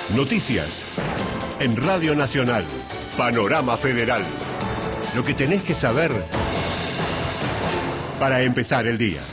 Noticias. En Radio Nacional. Panorama Federal. Lo que tenés que saber para empezar el día.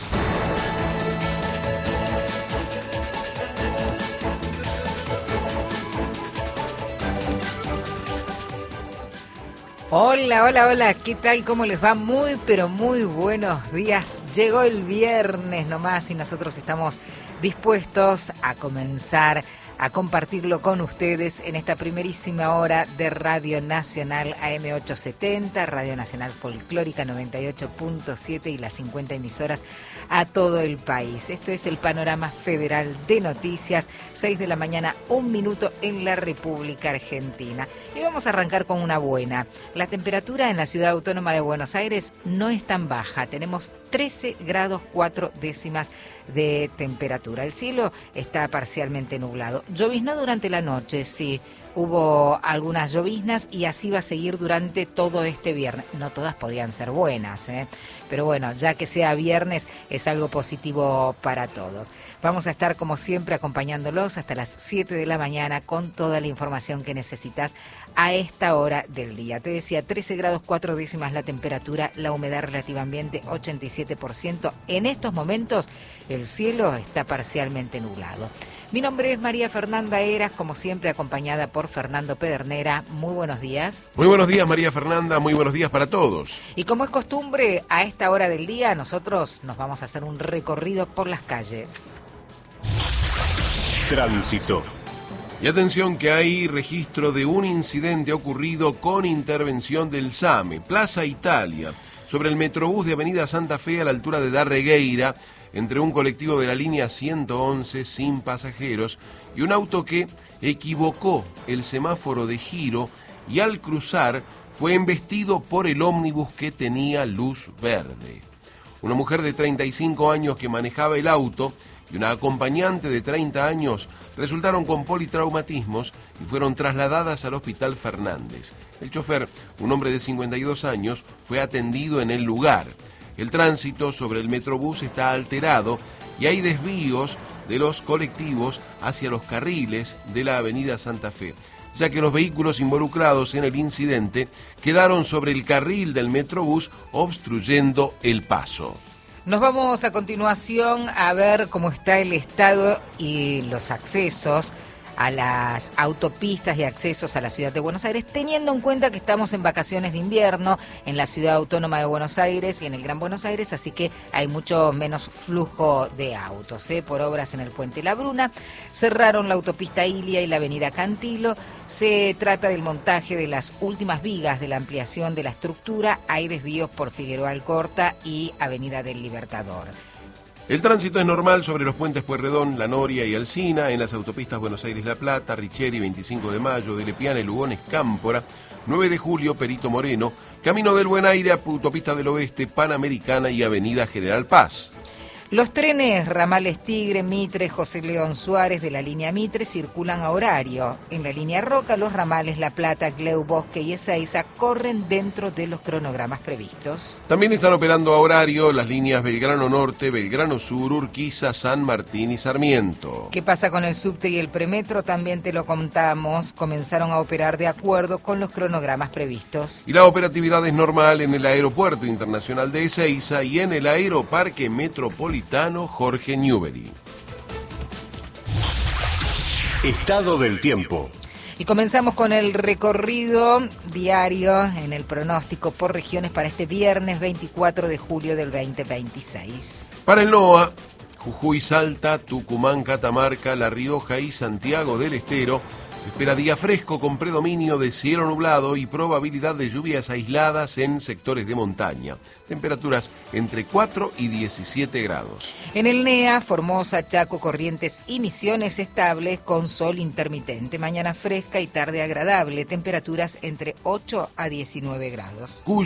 Hola, hola, hola, ¿qué tal? ¿Cómo les va? Muy, pero muy buenos días. Llegó el viernes nomás y nosotros estamos dispuestos a comenzar a compartirlo con ustedes en esta primerísima hora de Radio Nacional AM870, Radio Nacional Folclórica 98.7 y las 50 emisoras a todo el país. Esto es el Panorama Federal de Noticias, 6 de la mañana, 1 minuto en la República Argentina. Y vamos a arrancar con una buena. La temperatura en la Ciudad Autónoma de Buenos Aires no es tan baja. Tenemos 13 grados 4 décimas de temperatura. El cielo está parcialmente nublado. Lloviznó durante la noche, sí. Hubo algunas lloviznas y así va a seguir durante todo este viernes. No todas podían ser buenas, pero bueno, ya que sea viernes es algo positivo para todos. Vamos a estar como siempre acompañándolos hasta las 7 de la mañana con toda la información que necesitas a esta hora del día. Te decía, 13 grados 4 décimas la temperatura, la humedad relativa ambiente 87%. En estos momentos el cielo está parcialmente nublado. Mi nombre es María Fernanda Heras, como siempre acompañada por Fernando Pedernera. Muy buenos días. Muy buenos días, María Fernanda, muy buenos días para todos. Y como es costumbre, a esta hora del día nosotros nos vamos a hacer un recorrido por las calles. Tránsito. Y atención que hay registro de un incidente ocurrido con intervención del SAME, Plaza Italia, sobre el Metrobús de Avenida Santa Fe a la altura de Darregueira, entre un colectivo de la línea 111 sin pasajeros y un auto que equivocó el semáforo de giro y al cruzar fue embestido por el ómnibus que tenía luz verde. Una mujer de 35 años que manejaba el auto y una acompañante de 30 años resultaron con politraumatismos y fueron trasladadas al Hospital Fernández. El chofer, un hombre de 52 años, fue atendido en el lugar. El tránsito sobre el Metrobús está alterado y hay desvíos de los colectivos hacia los carriles de la avenida Santa Fe, ya que los vehículos involucrados en el incidente quedaron sobre el carril del Metrobús obstruyendo el paso. Nos vamos a continuación a ver cómo está el estado y los accesos a las autopistas y accesos a la ciudad de Buenos Aires, teniendo en cuenta que estamos en vacaciones de invierno en la Ciudad Autónoma de Buenos Aires y en el Gran Buenos Aires, así que hay mucho menos flujo de autos. Por obras en el Puente La Bruna, cerraron la autopista Ilia y la avenida Cantilo. Se trata del montaje de las últimas vigas de la ampliación de la estructura. Hay desvíos por Figueroa Alcorta y avenida del Libertador. El tránsito es normal sobre los puentes Pueyrredón, La Noria y Alsina, en las autopistas Buenos Aires-La Plata, Richeri, 25 de Mayo, de Lepiane, Lugones, Cámpora, 9 de Julio, Perito Moreno, Camino del Buen Aire, Autopista del Oeste, Panamericana y Avenida General Paz. Los trenes ramales Tigre, Mitre, José León Suárez de la línea Mitre circulan a horario. En la línea Roca, los ramales La Plata, Gleu, Bosque y Ezeiza corren dentro de los cronogramas previstos. También están operando a horario las líneas Belgrano Norte, Belgrano Sur, Urquiza, San Martín y Sarmiento. ¿Qué pasa con el subte y el premetro? También te lo contamos. Comenzaron a operar de acuerdo con los cronogramas previstos. Y la operatividad es normal en el Aeropuerto Internacional de Ezeiza y en el Aeroparque Metropolitano Jorge Newbery. Estado del tiempo. Y comenzamos con el recorrido diario en el pronóstico por regiones para este viernes 24 de julio del 2026. Para el NOA, Jujuy, Salta, Tucumán, Catamarca, La Rioja y Santiago del Estero, se espera día fresco con predominio de cielo nublado y probabilidad de lluvias aisladas en sectores de montaña. Temperaturas entre 4 y 17 grados. En el NEA, Formosa, Chaco, Corrientes y Misiones estables con sol intermitente. Mañana fresca y tarde agradable. Temperaturas entre 8 a 19 grados.